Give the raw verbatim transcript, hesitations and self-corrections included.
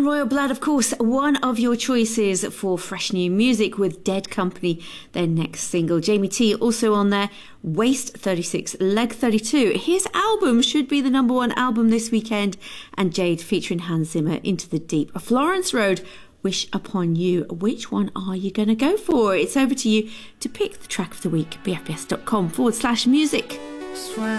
And Royal Blood, of course, one of your choices for fresh new music with Dead Company, their next single. Jamie T also on there, Waist thirty-six, Leg thirty-two. His album should be the number one album this weekend. And Jade featuring Hans Zimmer, Into the Deep. Florence Road, Wish Upon You. Which one are you going to go for? It's over to you to pick the track of the week. bfbs.com forward slash music. Swear